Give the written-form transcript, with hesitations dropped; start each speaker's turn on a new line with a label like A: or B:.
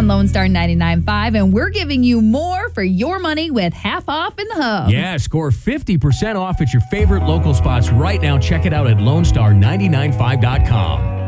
A: on Lone Star 99.5, and we're giving you more for your money with half off in the hub.
B: Yeah, score 50% off at your favorite local spots right now. Check it out at LoneStar995.com.